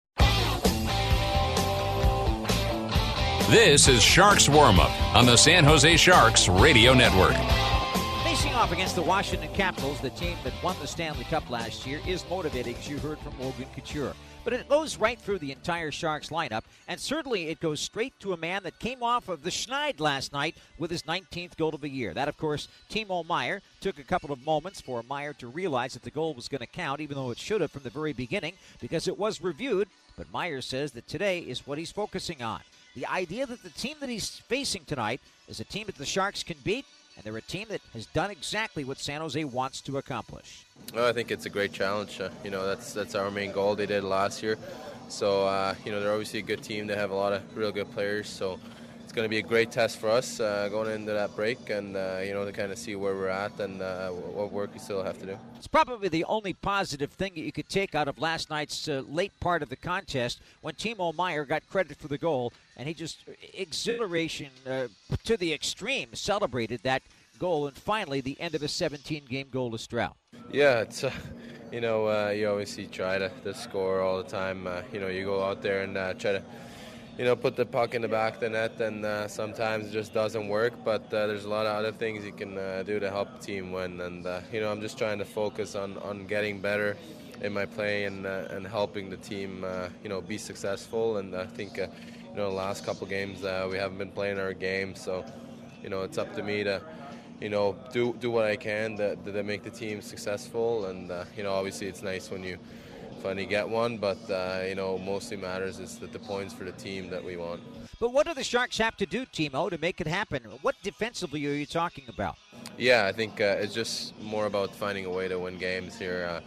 This is Sharks Warm-Up on the San Jose Sharks Radio Network. Facing off against the Washington Capitals, the team that won the Stanley Cup last year, is motivating, as you heard from Logan Couture. But it goes right through the entire Sharks lineup, and certainly it goes straight to a man that came off of the schneid last night with his 19th goal of the year. That, of course, Timo Meier. Took a couple of moments for Meier to realize that the goal was going to count, even though it should have from the very beginning, because it was reviewed. But Meier says that today is what he's focusing on. The idea that the team that he's facing tonight is a team that the Sharks can beat, and they're a team that has done exactly what San Jose wants to accomplish. Well, I think it's a great challenge. That's our main goal. They did last year. So, they're obviously a good team. They have a lot of real good players. So it's going to be a great test for us going into that break and, to kind of see where we're at and what work we still have to do. It's probably the only positive thing that you could take out of last night's late part of the contest when Timo Meier got credit for the goal, and he just, exhilaration to the extreme, celebrated that goal, and finally the end of a 17-game goalless drought. Yeah, it's, you obviously try to score all the time. You go out there and try to, put the puck in the back of the net, and sometimes it just doesn't work, but there's a lot of other things you can do to help the team win, and, I'm just trying to focus on getting better in my play and helping the team, be successful, and I think, the last couple games we haven't been playing our game, so, it's up to me to, do what I can to make the team successful, and, obviously it's nice when you finally get one, but, mostly matters is that the points for the team that we want. But what do the Sharks have to do, Timo, to make it happen? What defensively are you talking about? Yeah, I think it's just more about finding a way to win games here.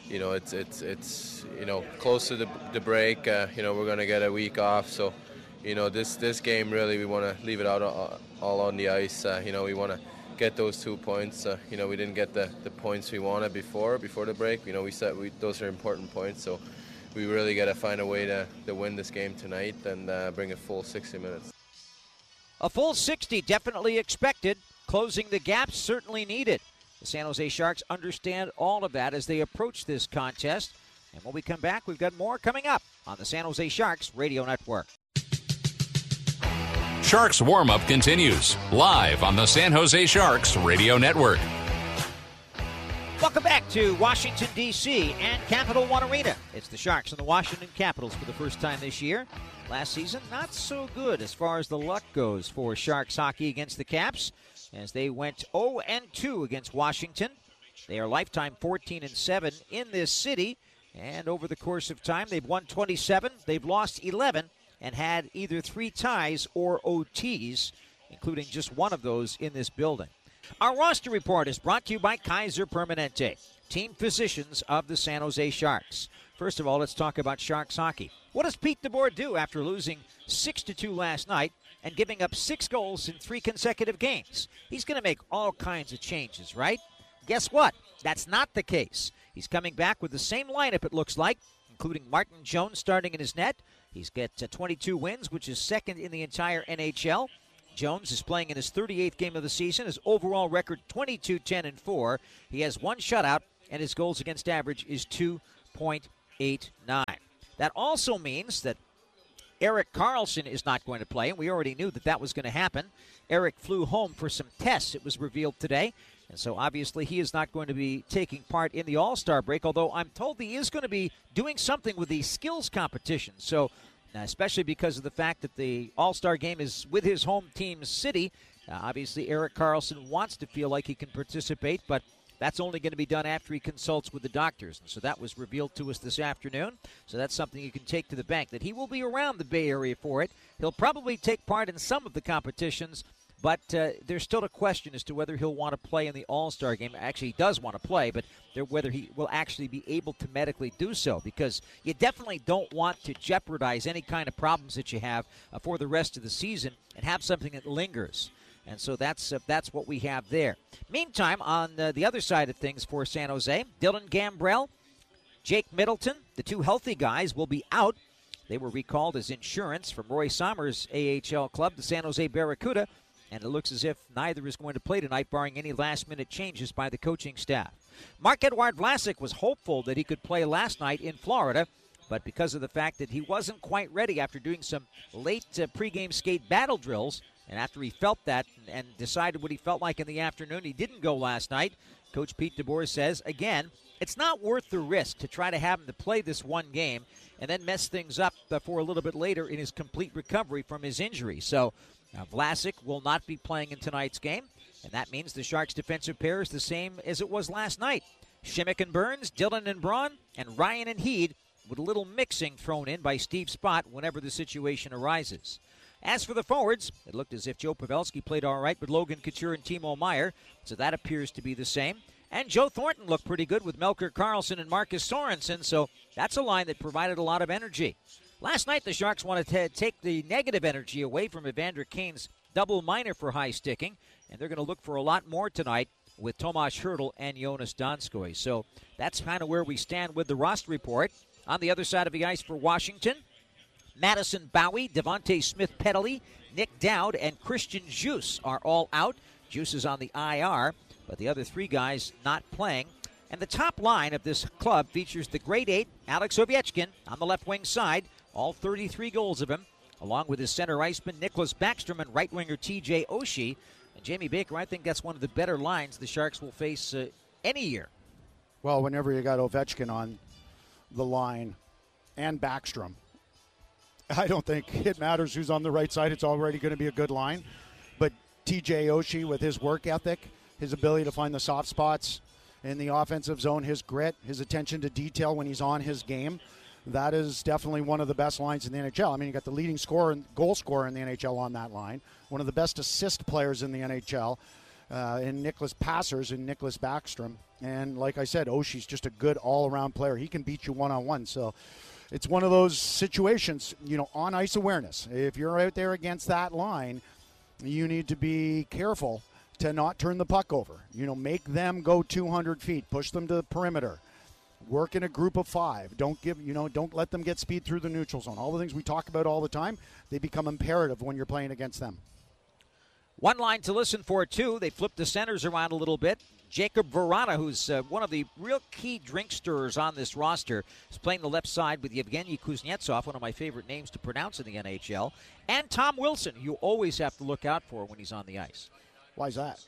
It's close to the break. We're going to get a week off, so, this game really we want to leave it out all on the ice. We want to get those 2 points. We didn't get the points we wanted before the break. We said those are important points, so we really got to find a way to win this game tonight and bring a full 60 minutes. A full 60 definitely expected. Closing the gaps certainly needed. The San Jose Sharks understand all of that as they approach this contest. And when we come back, we've got more coming up on the San Jose Sharks Radio Network. Sharks Warm-Up continues live on the San Jose Sharks Radio Network. Welcome back to Washington, D.C. and Capital One Arena. It's the Sharks and the Washington Capitals for the first time this year. Last season, not so good as far as the luck goes for Sharks hockey against the Caps, as they went 0-2 against Washington. They are lifetime 14-7 in this city, and over the course of time, they've won 27, they've lost 11, and had either 3 ties or OTs. including just one of those in this building. Our roster report is brought to you by Kaiser Permanente, team physicians of the San Jose Sharks. First of all, let's talk about Sharks hockey. What does Pete DeBoer do after losing 6-2 last night and giving up 6 goals in 3 consecutive games? He's going to make all kinds of changes, right? Guess what? That's not the case. He's coming back with the same lineup, it looks like, including Martin Jones starting in his net. He's got 22 wins, which is second in the entire NHL. Jones is playing in his 38th game of the season. His overall record, 22-10-4. He has 1 shutout, and his goals against average is 2.89. That also means that Erik Karlsson is not going to play, and we already knew that was going to happen. Erik flew home for some tests, it was revealed today. And so obviously he is not going to be taking part in the All-Star break, although I'm told he is going to be doing something with the skills competition. So especially because of the fact that the All-Star game is with his home team's city, obviously Erik Karlsson wants to feel like he can participate, but that's only going to be done after he consults with the doctors. And so that was revealed to us this afternoon. So that's something you can take to the bank, that he will be around the Bay Area for it. He'll probably take part in some of the competitions, but there's still a question as to whether he'll want to play in the All-Star game. Actually, he does want to play, but whether he will actually be able to medically do so, because you definitely don't want to jeopardize any kind of problems that you have for the rest of the season and have something that lingers. And so that's what we have there. Meantime, on the other side of things for San Jose, Dylan Gambrell, Jake Middleton, the 2 healthy guys, will be out. They were recalled as insurance from Roy Sommer's AHL club, the San Jose Barracuda, and it looks as if neither is going to play tonight, barring any last-minute changes by the coaching staff. Marc-Edouard Vlasic was hopeful that he could play last night in Florida, but because of the fact that he wasn't quite ready after doing some late pregame skate battle drills, and after he felt that and decided what he felt like in the afternoon, he didn't go last night. Coach Pete DeBoer says, again, it's not worth the risk to try to have him to play this one game and then mess things up for a little bit later in his complete recovery from his injury. So Vlasic will not be playing in tonight's game, and that means the Sharks' defensive pair is the same as it was last night. Shimmick and Burns, Dillon and Braun, and Ryan and Heed, with a little mixing thrown in by Steve Spott whenever the situation arises. As for the forwards, it looked as if Joe Pavelski played all right with Logan Couture and Timo Meier, so that appears to be the same. And Joe Thornton looked pretty good with Melker Karlsson and Marcus Sorensen, so that's a line that provided a lot of energy. Last night, the Sharks wanted to take the negative energy away from Evander Kane's double minor for high sticking, and they're going to look for a lot more tonight with Tomas Hertl and Jonas Donskoy. So that's kind of where we stand with the roster report. On the other side of the ice for Washington, Madison Bowie, Devontae Smith-Pettily, Nick Dowd, and Christian Djoos are all out. Djoos is on the IR, but the other 3 guys not playing. And the top line of this club features the grade 8, Alex Ovechkin, on the left wing side, all 33 goals of him, along with his center iceman, Nicholas Backstrom, and right winger TJ Oshie. And Jamie Baker, I think that's one of the better lines the Sharks will face any year. Well, whenever you got Ovechkin on the line and Backstrom, I don't think it matters who's on the right side. It's already going to be a good line. But TJ Oshie, with his work ethic, his ability to find the soft spots in the offensive zone, his grit, his attention to detail when he's on his game, that is definitely one of the best lines in the NHL. I mean, you got the leading scorer and goal scorer in the NHL on that line, one of the best assist players in the NHL, in Nicholas Passers and Nicholas Backstrom. And like I said, Oshie's just a good all-around player. He can beat you one-on-one. So it's one of those situations, on ice awareness. If you're out there against that line, you need to be careful to not turn the puck over. Make them go 200 feet, push them to the perimeter. Work in a group of 5. Don't let them get speed through the neutral zone. All the things we talk about all the time, they become imperative when you're playing against them. One line to listen for, too. They flipped the centers around a little bit. Jacob Verana, who's one of the real key drink stirrers on this roster, is playing the left side with Yevgeny Kuznetsov, one of my favorite names to pronounce in the NHL, and Tom Wilson, who you always have to look out for when he's on the ice. Why is that?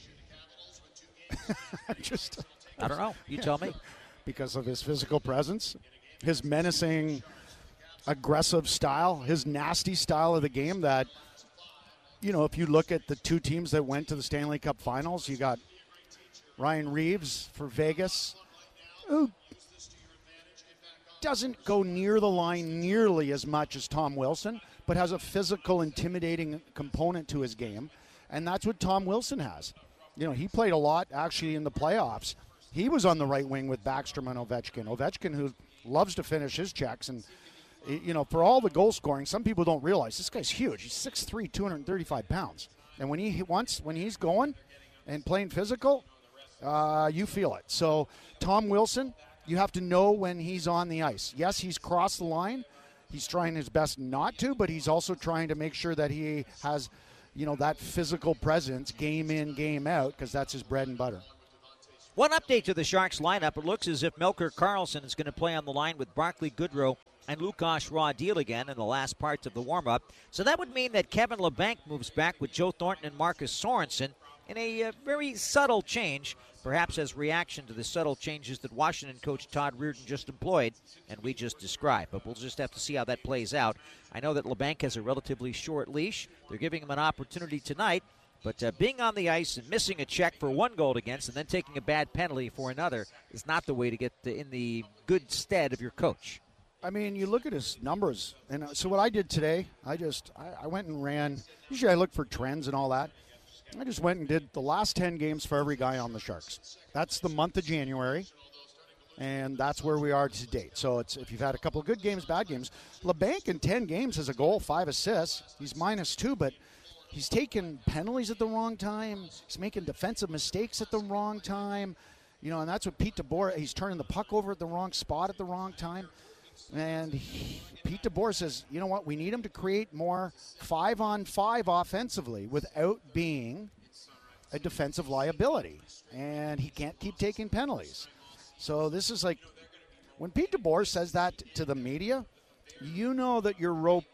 I don't know. You tell me. Because of his physical presence, his menacing, aggressive style, his nasty style of the game that, if you look at the 2 teams that went to the Stanley Cup Finals, you got Ryan Reeves for Vegas, who doesn't go near the line nearly as much as Tom Wilson, but has a physical, intimidating component to his game. And that's what Tom Wilson has. You know, he played a lot actually in the playoffs. He was on the right wing with Backstrom and Ovechkin. Ovechkin, who loves to finish his checks. And, you know, for all the goal scoring, some people don't realize this guy's huge. He's 6'3", 235 pounds. And when he's going and playing physical, you feel it. So Tom Wilson, you have to know when he's on the ice. Yes, he's crossed the line. He's trying his best not to, but he's also trying to make sure that he has, you know, that physical presence game in, game out, because that's his bread and butter. One update to the Sharks lineup. It looks as if Melker Karlsson is going to play on the line with Barclay Goodrow and Lukas Radil again in the last parts of the warm-up. So that would mean that Kevin Labanc moves back with Joe Thornton and Marcus Sorensen in a very subtle change, perhaps as reaction to the subtle changes that Washington coach Todd Reirden just employed and we just described. But we'll just have to see how that plays out. I know that Labanc has a relatively short leash. They're giving him an opportunity tonight. But being on the ice and missing a check for one goal against and then taking a bad penalty for another is not the way to get in the good stead of your coach. I mean, you look at his numbers. And so what I did today, I went and ran. Usually I look for trends and all that. I just went and did the last 10 games for every guy on the Sharks. That's the month of January, and that's where we are to date. So it's if you've had a couple of good games, bad games. Labanc in 10 games has a goal, 5 assists. He's -2, but he's taking penalties at the wrong time. He's making defensive mistakes at the wrong time. You know, and that's what Pete DeBoer, he's turning the puck over at the wrong spot at the wrong time. And Pete DeBoer says, you know what, we need him to create more 5-on-5 offensively without being a defensive liability. And he can't keep taking penalties. So this is like, when Pete DeBoer says that to the media, you know that your rope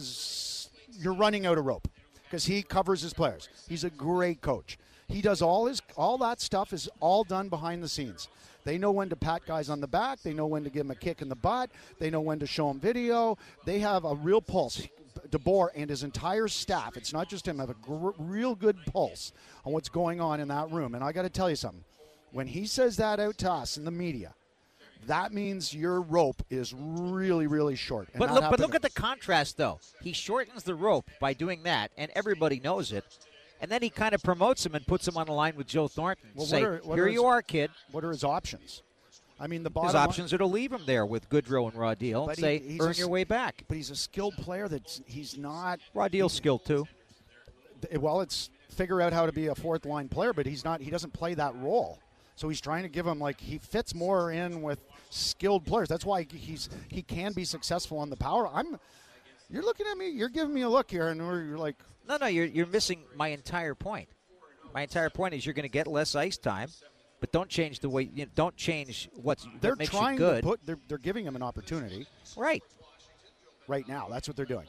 you're running out of rope because he covers his players. He's a great coach. He does all that stuff is all done behind the scenes. They know when to pat guys on the back. They know when to give them a kick in the butt. They know when to show them video. They have a real pulse. DeBoer and his entire staff, it's not just him, have a real good pulse on what's going on in that room. And I got to tell you something. When he says that out to us in the media, that means your rope is really, really short. But look at the contrast, though. He shortens the rope by doing that, and everybody knows it. And then he kind of promotes him and puts him on the line with Joe Thornton. Well, here you are, kid. What are his options? I mean, his options are to leave him there with Goodrow and Radil and say, earn your way back. But he's a skilled player he's not. Radil's skilled, too. Well, it's figure out how to be a fourth-line player, but he's not. He doesn't play that role. So he's trying to give him, he fits more in with skilled players. That's why he can be successful on the power. You're looking at me. You're giving me a look here, and you're like. No, you're missing my entire point. My entire point is you're going to get less ice time, but don't change the way. Don't change what makes you good. They're giving him an opportunity. Right now, that's what they're doing.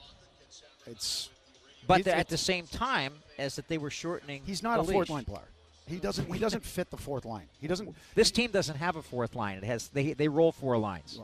But at the same time as that they were shortening. He's not a fourth line player. He doesn't fit the fourth line. He doesn't. This team doesn't have a fourth line. It has they roll 4 lines.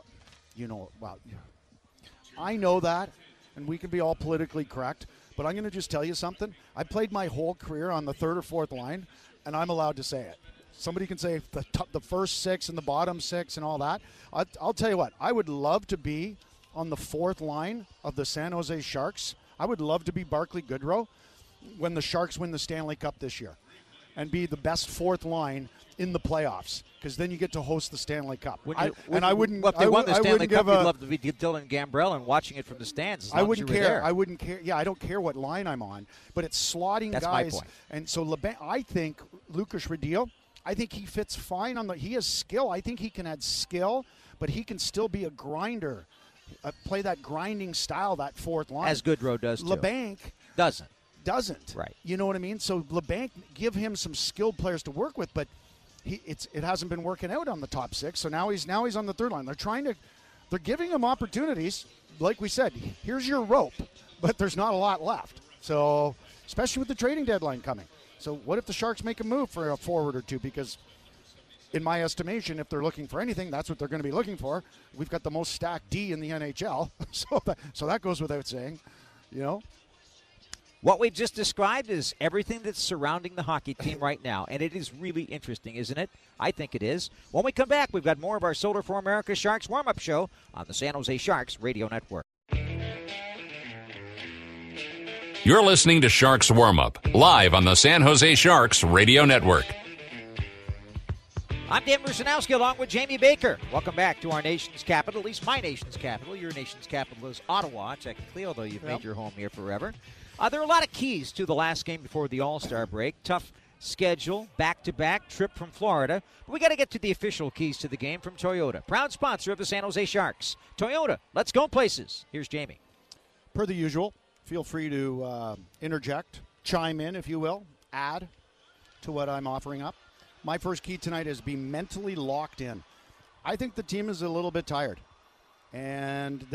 I know that, and we can be all politically correct. But I'm going to just tell you something. I played my whole career on the third or fourth line, and I'm allowed to say it. Somebody can say the first 6 and the bottom 6 and all that. I'll tell you what. I would love to be on the fourth line of the San Jose Sharks. I would love to be Barclay Goodrow when the Sharks win the Stanley Cup this year and be the best fourth line in the playoffs, because then you get to host the Stanley Cup. If they won the Stanley Cup, you'd love to be Dylan Gambrell and watching it from the stands. I wouldn't care. I wouldn't care. Yeah, I don't care what line I'm on, but it's slotting That's guys. My point. And so I think Lukas Radil, I think he fits fine on he has skill. I think he can add skill, but he can still be a grinder, play that grinding style, that fourth line. As Goodrow does, Labanc doesn't. Right. You know what I mean? So Labanc, give him some skilled players to work with, but it hasn't been working out on the top 6. So now he's on the third line. They're giving him opportunities. Like we said, here's your rope, but there's not a lot left. So especially with the trading deadline coming. So what if the Sharks make a move for a forward or two? Because in my estimation, if they're looking for anything, that's what they're going to be looking for. We've got the most stacked D in the NHL. So that goes without saying, What we've just described is everything that's surrounding the hockey team right now, and it is really interesting, isn't it? I think it is. When we come back, we've got more of our Solar for America Sharks warm-up show on the San Jose Sharks Radio Network. You're listening to Sharks Warm-Up, live on the San Jose Sharks Radio Network. I'm Dan Rusanowski along with Jamie Baker. Welcome back to our nation's capital, at least my nation's capital. Your nation's capital is Ottawa, technically, although you've made your home here forever. There are a lot of keys to the last game before the All-Star break. Tough schedule, back-to-back, trip from Florida. But we got to get to the official keys to the game from Toyota, proud sponsor of the San Jose Sharks. Toyota, let's go places. Here's Jamie. Per the usual, feel free to interject, chime in, if you will, add to what I'm offering up. My first key tonight is be mentally locked in. I think the team is a little bit tired. And